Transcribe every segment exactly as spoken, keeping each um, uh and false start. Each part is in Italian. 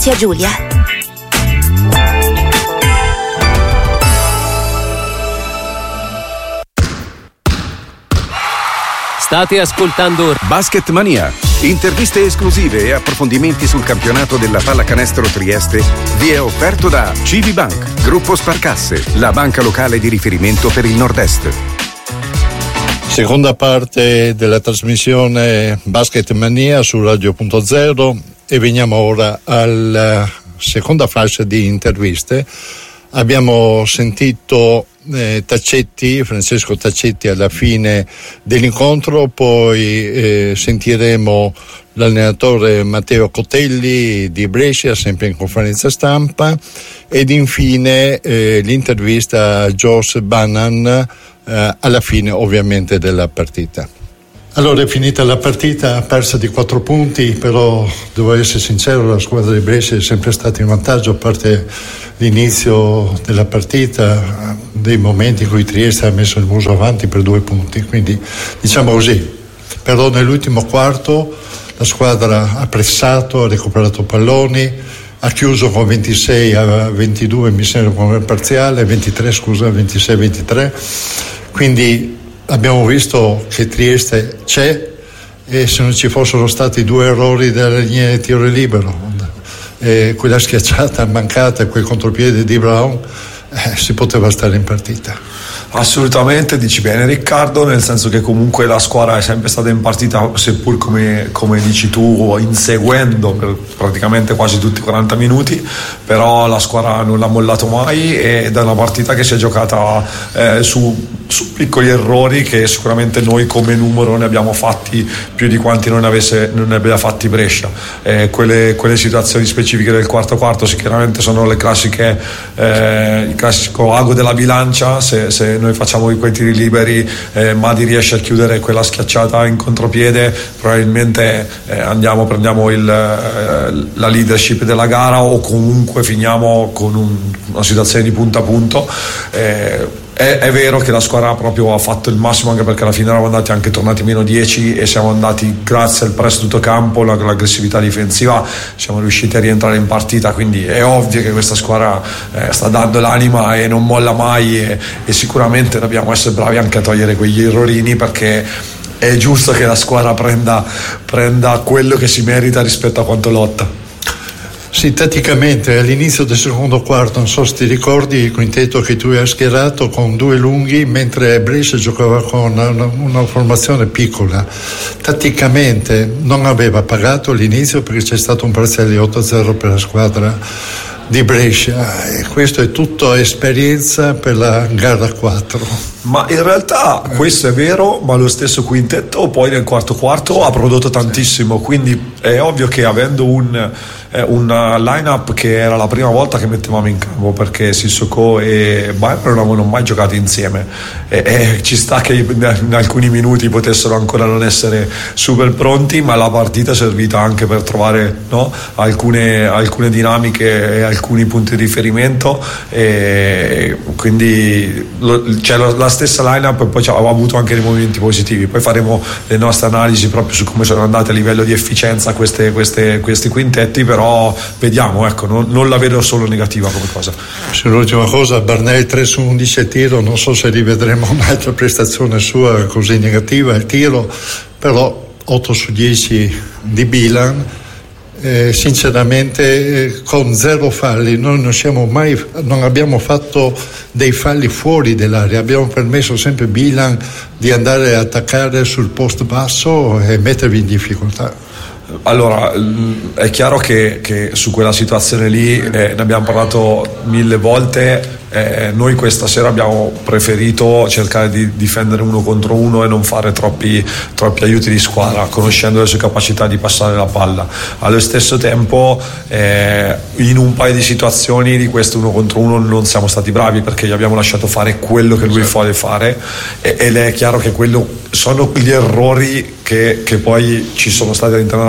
zia Giulia. State ascoltando Basket Mania. Interviste esclusive e approfondimenti sul campionato della pallacanestro Trieste vi è offerto da Civibank, Gruppo Sparcasse, la banca locale di riferimento per il Nord-Est. Seconda parte della trasmissione Basket Mania su Radio Punto Zero e veniamo ora alla seconda fascia di interviste. Abbiamo sentito eh, Taccetti, Francesco Taccetti alla fine dell'incontro, poi eh, sentiremo l'allenatore Matteo Cotelli di Brescia, sempre in conferenza stampa, ed infine eh, l'intervista a Josh Bannan eh, alla fine ovviamente della partita. Allora è finita la partita, persa di quattro punti, però devo essere sincero, la squadra di Brescia è sempre stata in vantaggio, a parte l'inizio della partita, dei momenti in cui Trieste ha messo il muso avanti per due punti, quindi diciamo così. Però nell'ultimo quarto la squadra ha pressato, ha recuperato palloni, ha chiuso con ventisei a ventidue, mi sembra come parziale, ventitré scusa, ventisei a ventitré, quindi abbiamo visto che Trieste c'è, e se non ci fossero stati due errori della linea di tiro libero, e quella schiacciata mancata e quel contropiede di Brown, eh, si poteva stare in partita. Assolutamente, dici bene Riccardo, nel senso che comunque la squadra è sempre stata in partita, seppur come, come dici tu, inseguendo per praticamente quasi tutti i quaranta minuti, però la squadra non l'ha mollato mai ed è una partita che si è giocata eh, su, su piccoli errori che sicuramente noi come numero ne abbiamo fatti più di quanti non, avesse, non ne abbia fatti Brescia. Eh, quelle, quelle situazioni specifiche del quarto quarto sicuramente sono le classiche, eh, il classico ago della bilancia. Se, se noi facciamo quei tiri liberi, eh, Madi riesce a chiudere quella schiacciata in contropiede, probabilmente eh, andiamo, prendiamo il, eh, la leadership della gara, o comunque finiamo con un, una situazione di punto a punto. Eh, È, è vero che la squadra proprio ha fatto il massimo, anche perché alla fine eravamo andati anche tornati meno dieci e siamo andati, grazie al press tutto campo, la, l'aggressività difensiva, siamo riusciti a rientrare in partita, quindi è ovvio che questa squadra eh, sta dando l'anima e non molla mai, e, e sicuramente dobbiamo essere bravi anche a togliere quegli errorini, perché è giusto che la squadra prenda, prenda quello che si merita rispetto a quanto lotta. Sì, tatticamente all'inizio del secondo quarto, non so se ti ricordi il quintetto che tu hai schierato con due lunghi, mentre Brescia giocava con una, una formazione piccola. Tatticamente non aveva pagato all'inizio, perché c'è stato un parziale di otto a zero per la squadra di Brescia, e questo è tutto esperienza per la gara quattro. Ma in realtà questo è vero, ma lo stesso quintetto poi nel quarto quarto ha prodotto tantissimo, quindi è ovvio che avendo un, eh, una line-up che era la prima volta che mettevamo in campo, perché Sissoko e Bayern non avevano mai giocato insieme, e, e ci sta che in alcuni minuti potessero ancora non essere super pronti, ma la partita è servita anche per trovare, no, alcune, alcune dinamiche e alcuni punti di riferimento, e quindi lo, c'è la, la stessa line-up, e poi abbiamo avuto anche dei momenti positivi. Poi faremo le nostre analisi proprio su come sono andate a livello di efficienza queste, queste, questi quintetti, però vediamo, ecco, non, non la vedo solo negativa come cosa. L'ultima cosa, Barnell tre su undici a tiro, non so se rivedremo un'altra prestazione sua così negativa al tiro, però otto su dieci di Bilan. Eh, sinceramente eh, con zero falli, noi non siamo mai, non abbiamo fatto dei falli fuori dell'area, abbiamo permesso sempre Bilan di andare a attaccare sul post basso e mettervi in difficoltà. Allora, è chiaro che, che su quella situazione lì eh, ne abbiamo parlato mille volte. Eh, noi questa sera abbiamo preferito cercare di difendere uno contro uno e non fare troppi, troppi aiuti di squadra, conoscendo le sue capacità di passare la palla. Allo stesso tempo eh, in un paio di situazioni di questo uno contro uno non siamo stati bravi, perché gli abbiamo lasciato fare quello che lui vuole fare, e, ed è chiaro che quello sono gli errori che, che poi ci sono stati all'interno della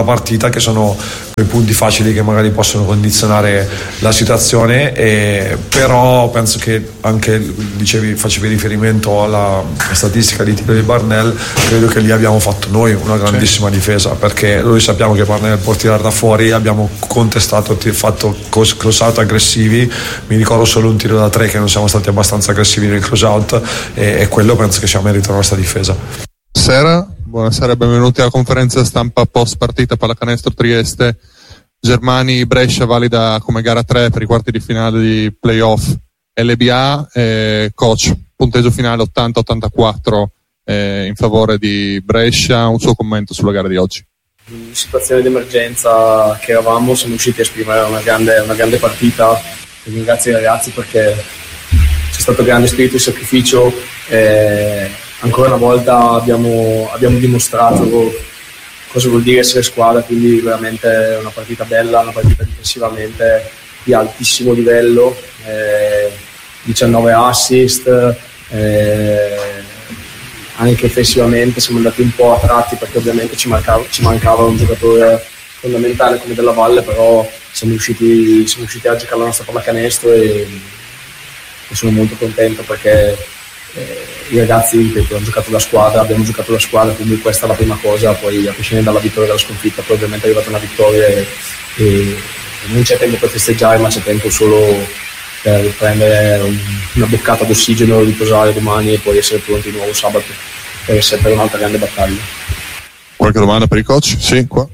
la partita, che sono quei punti facili che magari possono condizionare la situazione. E però penso che anche, dicevi, facevi riferimento alla statistica di tiro di Barnell, credo che lì abbiamo fatto noi una grandissima sì. difesa, perché noi sappiamo che Barnell può tirare da fuori, abbiamo contestato, fatto close out aggressivi, mi ricordo solo un tiro da tre che non siamo stati abbastanza aggressivi nel close out, e, e quello penso che sia merito della nostra difesa. Buonasera, buonasera, benvenuti alla conferenza stampa post partita Pallacanestro Trieste. Germani Brescia valida come gara tre per i quarti di finale di playoff L B A. Eh, coach, punteggio finale ottanta ottantaquattro eh, in favore di Brescia. Un suo commento sulla gara di oggi. In situazione di emergenza che eravamo, siamo riusciti a esprimere una grande, una grande partita. Ringrazio i ragazzi perché c'è stato grande spirito di sacrificio. Eh, ancora una volta abbiamo, abbiamo dimostrato cosa vuol dire essere squadra, quindi veramente una partita bella, una partita difensivamente di altissimo livello, eh, diciannove assist, eh, anche offensivamente siamo andati un po' a tratti perché ovviamente ci mancava, ci mancava un giocatore fondamentale come Della Valle, però siamo riusciti, siamo riusciti a giocare la nostra pallacanestro e, e sono molto contento perché eh, i ragazzi, ripeto, hanno giocato da squadra, abbiamo giocato da squadra, quindi questa è la prima cosa. Poi a prescindere dalla vittoria e dalla sconfitta, poi ovviamente è arrivata una vittoria e, e non c'è tempo per festeggiare, ma c'è tempo solo per prendere un, una boccata d'ossigeno, riposare domani e poi essere pronti di nuovo sabato per essere per un'altra grande battaglia. Qualche domanda per il coach? Sì, qua.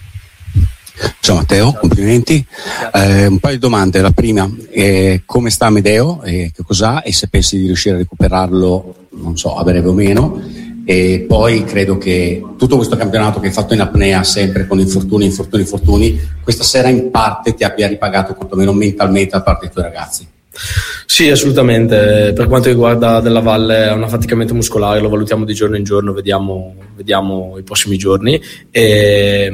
Ciao Matteo, complimenti. Eh, un paio di domande. La prima, eh, come sta Amedeo, eh, che cos'ha e se pensi di riuscire a recuperarlo, non so, a breve o meno. E poi credo che tutto questo campionato che hai fatto in apnea, sempre con infortuni, infortuni, infortuni, questa sera in parte ti abbia ripagato quantomeno mentalmente da parte dei tuoi ragazzi. Sì, assolutamente. Per quanto riguarda Della Valle, è un affaticamento muscolare, lo valutiamo di giorno in giorno, vediamo, vediamo i prossimi giorni. E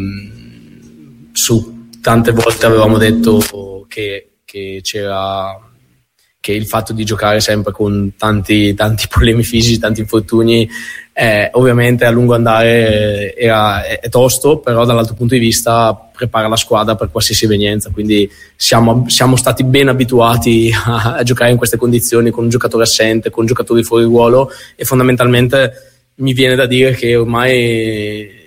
su tante volte avevamo detto che, che c'era che il fatto di giocare sempre con tanti, tanti problemi fisici, tanti infortuni, eh, ovviamente a lungo andare era, è, è tosto, però dall'altro punto di vista prepara la squadra per qualsiasi evenienza, quindi siamo, siamo stati ben abituati a, a giocare in queste condizioni con un giocatore assente, con giocatori fuori ruolo, e fondamentalmente mi viene da dire che ormai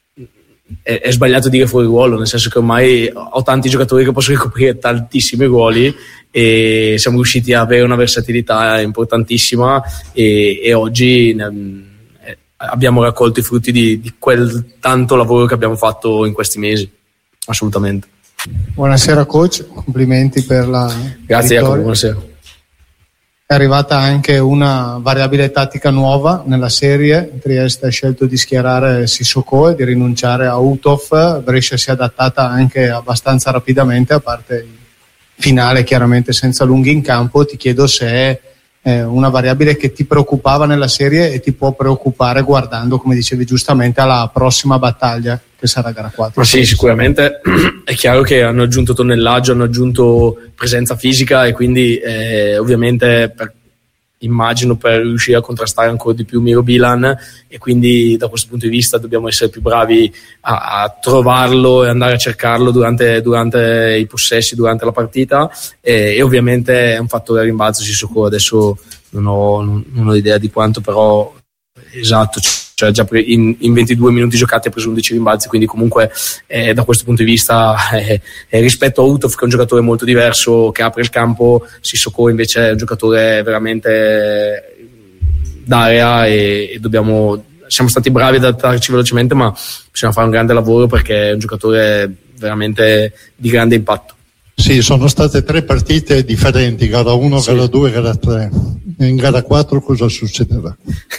È, è sbagliato dire fuori ruolo, nel senso che ormai ho tanti giocatori che possono ricoprire tantissimi ruoli e siamo riusciti a avere una versatilità importantissima e, e oggi eh, abbiamo raccolto i frutti di, di quel tanto lavoro che abbiamo fatto in questi mesi, assolutamente. Buonasera coach, complimenti per la Grazie vittoria. Jacopo, buonasera. È arrivata anche una variabile tattica nuova nella serie. Trieste ha scelto di schierare Sissoko e di rinunciare a Uthoff. Brescia si è adattata anche abbastanza rapidamente, a parte il finale chiaramente senza lunghi in campo. Ti chiedo se è eh, una variabile che ti preoccupava nella serie e ti può preoccupare guardando, come dicevi giustamente, alla prossima battaglia che sarà gara quattro. Ma sì, sicuramente è chiaro che hanno aggiunto tonnellaggio, hanno aggiunto presenza fisica e quindi eh, ovviamente per, immagino per riuscire a contrastare ancora di più Miro Bilan, e quindi da questo punto di vista dobbiamo essere più bravi a, a trovarlo e andare a cercarlo durante, durante i possessi, durante la partita, e, e ovviamente è un fattore a rimbalzo Sissoko. Adesso non ho, non, non ho idea di quanto, però esatto, cioè già in, in ventidue minuti giocati ha preso undici rimbalzi, quindi comunque eh, da questo punto di vista eh, eh, rispetto a Uthoff, che è un giocatore molto diverso che apre il campo, Sissoko invece è un giocatore veramente d'area e, e dobbiamo siamo stati bravi ad adattarci velocemente, ma bisogna fare un grande lavoro perché è un giocatore veramente di grande impatto. Sì, sono state tre partite differenti, gara uno, sì. gara due, gara tre. In gara quattro cosa succederà?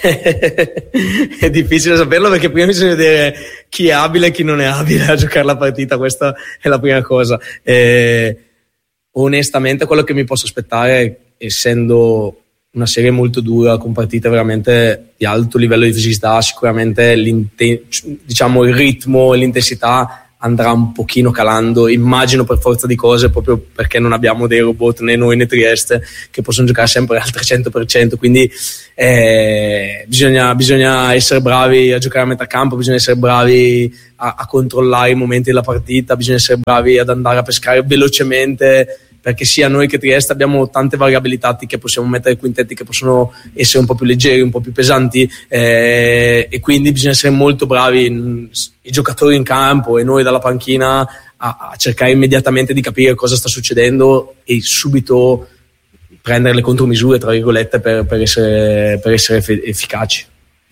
È difficile saperlo perché prima bisogna vedere chi è abile e chi non è abile a giocare la partita, questa è la prima cosa. E, onestamente quello che mi posso aspettare, essendo una serie molto dura con partite veramente di alto livello di fisicità, sicuramente diciamo il ritmo e l'intensità andrà un pochino calando, immagino, per forza di cose, proprio perché non abbiamo dei robot né noi né Trieste che possono giocare sempre al trecento per cento, quindi eh, bisogna, bisogna essere bravi a giocare a metà campo, bisogna essere bravi a, a controllare i momenti della partita, bisogna essere bravi ad andare a pescare velocemente, perché sia noi che Trieste abbiamo tante variabilità tattiche, possiamo mettere quintetti che possono essere un po' più leggeri, un po' più pesanti, eh, e quindi bisogna essere molto bravi, i giocatori in campo e noi dalla panchina, a, a cercare immediatamente di capire cosa sta succedendo e subito prendere le contromisure, tra virgolette, per, per essere, per essere eff- efficaci.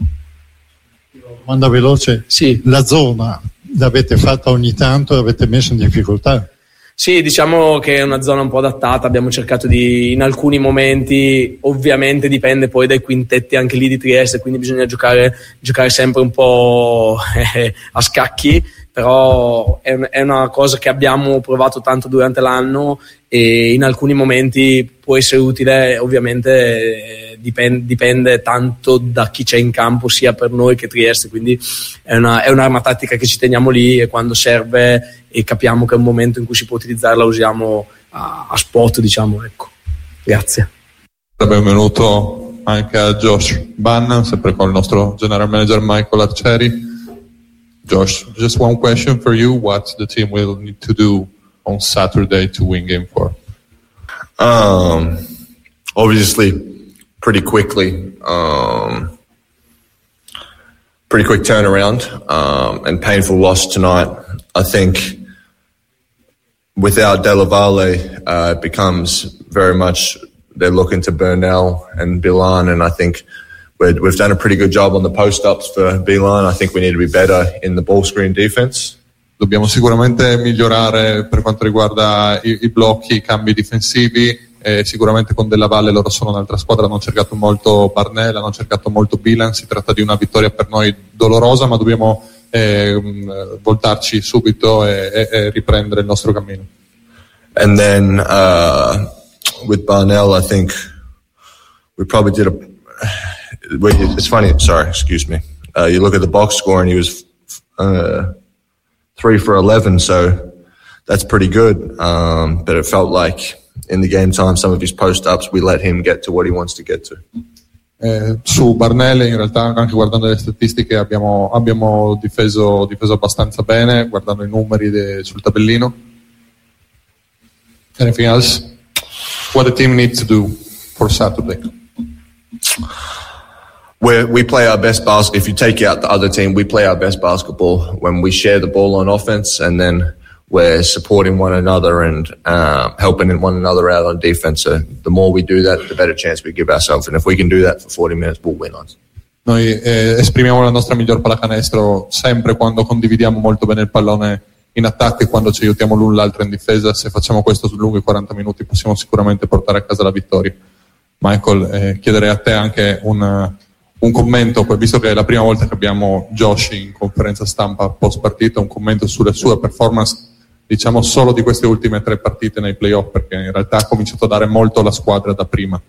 Domanda veloce. Sì. La zona l'avete fatta ogni tanto e l'avete messa in difficoltà? Sì, diciamo che è una zona un po' adattata, abbiamo cercato di, in alcuni momenti, ovviamente dipende poi dai quintetti anche lì di Trieste, quindi bisogna giocare, giocare sempre un po' eh, a scacchi, però è, è una cosa che abbiamo provato tanto durante l'anno e in alcuni momenti può essere utile, ovviamente eh, dipende, dipende tanto da chi c'è in campo sia per noi che Trieste, quindi è, una, è un'arma tattica che ci teniamo lì e quando serve e capiamo che è un momento in cui si può utilizzare la usiamo a, a spot, diciamo, ecco. Grazie. Benvenuto anche a Josh Bannan, sempre con il nostro general manager Michael Arcieri. Josh, just one question for you: what the team will need to do on Saturday to win game four? Um, obviously, pretty quickly, um, pretty quick turnaround, um, and painful loss tonight. I think without Della Valle, uh, it becomes very much they're looking to Burnell and Bilan, and I think we're, we've done a pretty good job on the post-ups for Bilan. I think we need to be better in the ball screen defense. Dobbiamo sicuramente migliorare per quanto riguarda i, i blocchi, i cambi difensivi, e sicuramente con Della Valle loro sono un'altra squadra, hanno cercato molto Barnell, hanno cercato molto Bilan, si tratta di una vittoria per noi dolorosa, ma dobbiamo eh, voltarci subito e, e, e riprendere il nostro cammino. And then uh, with Barnell, I think we probably did a... It's funny, sorry, excuse me. Uh, you look at the box score and he was... Uh, three for eleven, so that's pretty good. Um, but it felt like in the game time, some of his post-ups, we let him get to what he wants to get to. Eh, su Barnell, in realtà, anche guardando le statistiche, abbiamo, abbiamo difeso, difeso abbastanza bene, guardando i numeri de, sul tabellino. Anything else? What the team needs to do for Saturday? We're, we play our best basketball. If you take out the other team, we play our best basketball when we share the ball on offense, and then we're supporting one another and uh, helping one another out on defense. So the more we do that, the better chance we give ourselves. And if we can do that for forty minutes, we'll win on. Noi eh, esprimiamo la nostra miglior pallacanestro sempre quando condividiamo molto bene il pallone in attacco e quando ci aiutiamo l'un l'altro in difesa. Se facciamo questo su lunghi quaranta minuti possiamo sicuramente portare a casa la vittoria. Michael, eh, chiederei a te anche un... un commento, visto che è la prima volta che abbiamo Josh in conferenza stampa post partita, un commento sulle sue performance, diciamo solo di queste ultime tre partite nei playoff, perché in realtà ha cominciato a dare molto alla squadra da prima.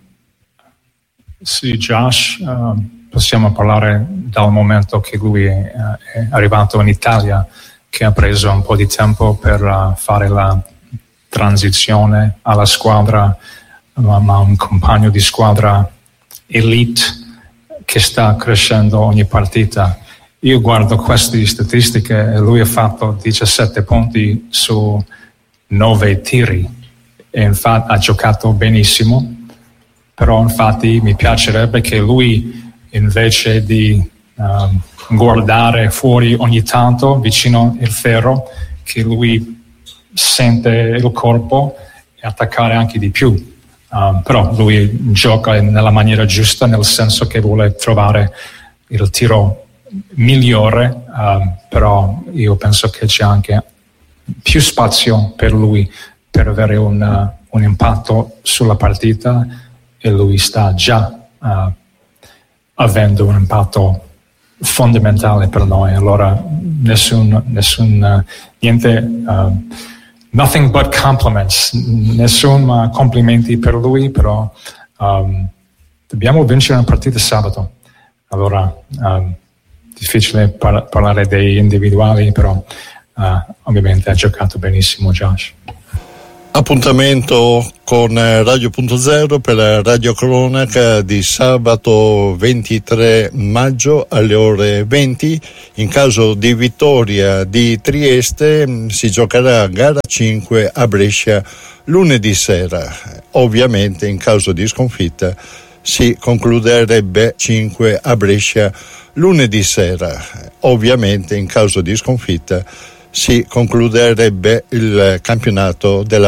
Sì, Josh, uh, possiamo parlare dal momento che lui è, uh, è arrivato in Italia, che ha preso un po' di tempo per uh, fare la transizione alla squadra, ma, ma un compagno di squadra elite che sta crescendo ogni partita. Io guardo queste statistiche e lui ha fatto diciassette punti su nove tiri e infatti ha giocato benissimo, però infatti mi piacerebbe che lui, invece di um, guardare fuori ogni tanto vicino il ferro, che lui sente il corpo e attaccare anche di più. Um, però lui gioca nella maniera giusta, nel senso che vuole trovare il tiro migliore, um, però io penso che c'è anche più spazio per lui per avere un, uh, un impatto sulla partita, e lui sta già uh, avendo un impatto fondamentale per noi. Allora nessun, nessun uh, niente uh, nothing but compliments, nessun uh, complimenti per lui, però um, dobbiamo vincere una partita sabato. Allora um, difficile par- parlare dei individuali, però uh, ovviamente ha giocato benissimo Josh. Appuntamento con Radio Punto Zero per la radiocronaca di sabato ventitré maggio alle ore venti. In caso di vittoria di Trieste si giocherà gara cinque a Brescia lunedì sera. Ovviamente in caso di sconfitta si concluderebbe cinque a Brescia lunedì sera. Ovviamente in caso di sconfitta si concluderebbe il campionato della